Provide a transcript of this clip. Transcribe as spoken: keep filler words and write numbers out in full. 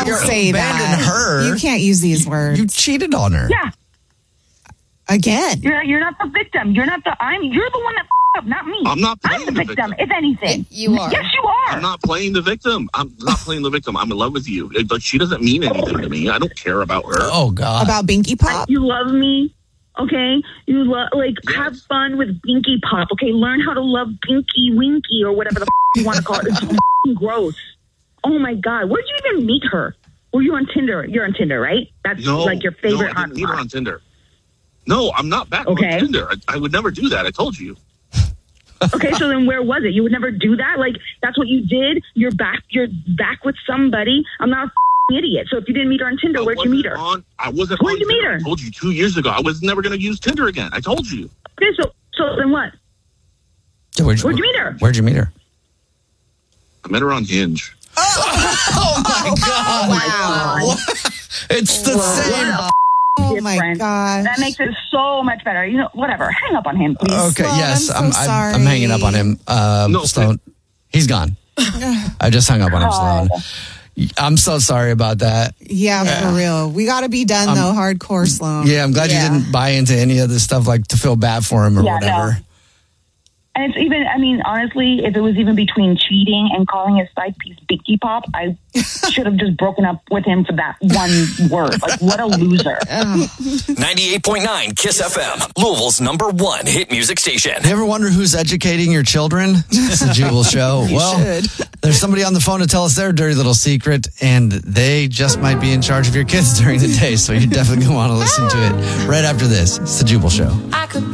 Don't you say abandoned that. her. You can't use these words. You cheated on her. Yeah. Again. You're you're not the victim. You're not the I'm you're the one that f***ed up, not me. I'm not I'm playing the the victim, victim. if anything. You are. Yes, you are. I'm not playing the victim. I'm not playing the victim. I'm in love with you. It- Like, she doesn't mean anything to me. I don't care about her. Oh, God. About Binky Pop? You love me. Okay, you love like Yes. have fun with Binky Pop. Okay, learn how to love Binky Winky or whatever the f- you want to call it. It's f***ing gross. Oh my God, where'd you even meet her? Were you on Tinder? You're on Tinder, right? That's No, like your favorite no, I hotspot. didn't meet her on Tinder. No, I'm not back Okay. on Tinder. I, I would never do that. I told you. Okay, so then where was it? You would never do that. Like that's what you did. You're back. You're back with somebody. I'm not a f***ing idiot. So if you didn't meet her on Tinder, I where'd you meet her? wasn't On, I wasn't Where'd on you meet Tinder. her? I told you two years ago. I was never going to use Tinder again. I told you. Okay, so so then what? Yeah, where'd, Where'd you meet her? Where'd you meet her? I met her on Hinge. Oh, my God. Wow. It's the same. Oh, my Different. gosh. That makes it so much better. You know, whatever. Hang up on him, please. Okay, Sloan, yes. I'm I'm, so I'm, sorry. I'm hanging up on him. Um, No, Sloan. He's gone. I just hung up on him, Sloan. I'm so sorry about that. Yeah, for real. We got to be done, though, hardcore, Sloan. Yeah, I'm glad Yeah. you didn't buy into any of this stuff, like to feel bad for him or Yeah, whatever. no. And it's even, I mean, honestly, if it was even between cheating and calling his side piece Binky Pop, I should have just broken up with him for that one word. Like, what a loser. ninety-eight point nine Kiss F M, Louisville's number one hit music station. You ever wonder who's educating your children? It's the Jubal Show. You well, should. there's somebody on the phone to tell us their dirty little secret, and they just might be in charge of your kids during the day, so you definitely want to listen to it right after this. It's the Jubal Show.